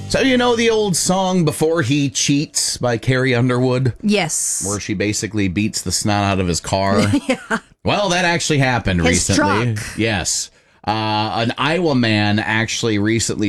So you know the old song Before He Cheats by Carrie Underwood? Yes. Where she basically beats the snot out of his car. Yeah. Well, that actually happened His recently. truck. Yes. An Iowa man actually recently